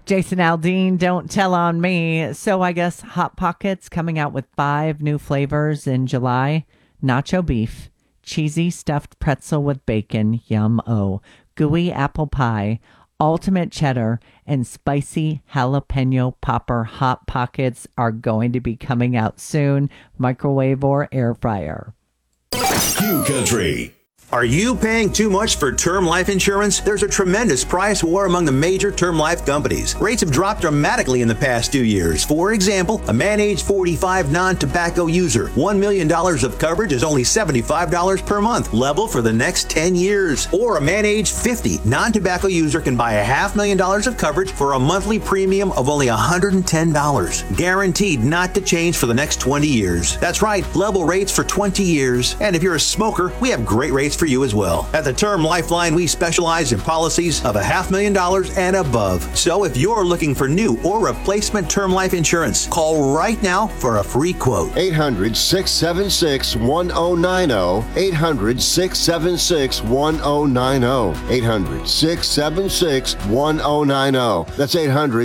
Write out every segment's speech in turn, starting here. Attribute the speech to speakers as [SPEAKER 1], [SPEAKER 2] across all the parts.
[SPEAKER 1] Jason Aldean, don't tell on me. So I guess Hot Pockets coming out with 5 new flavors in July. Nacho beef, cheesy stuffed pretzel with bacon, gooey apple pie, ultimate cheddar, and spicy jalapeno popper. Hot Pockets are going to be coming out soon. Microwave or air fryer.
[SPEAKER 2] Q Country.
[SPEAKER 3] Are you paying too much for term life insurance? There's a tremendous price war among the major term life companies. Rates have dropped dramatically in the past 2 years. For example, a man age 45 non-tobacco user, $1 million of coverage is only $75 per month, level for the next 10 years. Or a man age 50 non-tobacco user can buy $500,000 of coverage for a monthly premium of only $110, guaranteed not to change for the next 20 years. That's right, level rates for 20 years. And if you're a smoker, we have great rates for you as well. At the Term Lifeline, we specialize in policies of $500,000 and above. So if you're looking for new or replacement term life insurance, call right now for a free quote.
[SPEAKER 4] 800-676-1090. 800-676-1090. 800-676-1090. That's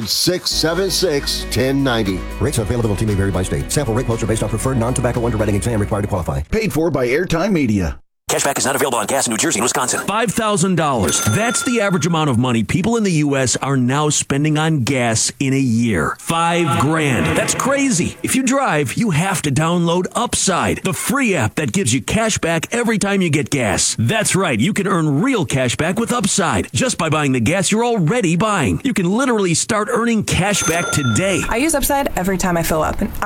[SPEAKER 4] 800-676-1090.
[SPEAKER 5] Rates and availability may vary by state. Sample rate quotes are based on preferred non-tobacco underwriting exam required to qualify.
[SPEAKER 2] Paid for by Airtime Media.
[SPEAKER 6] Cashback is not available on gas in New Jersey and Wisconsin.
[SPEAKER 7] $5,000. That's the average amount of money people in the U.S. are now spending on gas in a year. $5,000. That's crazy. If you drive, you have to download Upside, the free app that gives you cash back every time you get gas. That's right. You can earn real cash back with Upside just by buying the gas you're already buying. You can literally start earning cash back today.
[SPEAKER 8] I use Upside every time I fill up, and